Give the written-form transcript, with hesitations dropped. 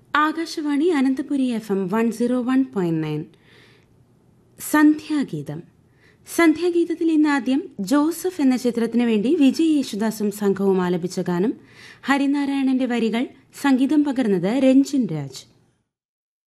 Akashvani Ananthapuri FM 101.9. സന്ധ്യാഗീതം. സന്ധ്യാഗീതത്തിൽ ഇന്നാദ്യം Joseph എന്ന ചിത്രത്തിനു വേണ്ടി വിജയ് യേശുദാസും സംഘവും ആലപിച്ച ഗാനം. ഹരിനാരായണന്റെ വരികൾ, സംഗീതം പകർന്നത് രഞ്ജിൻ രാജ്.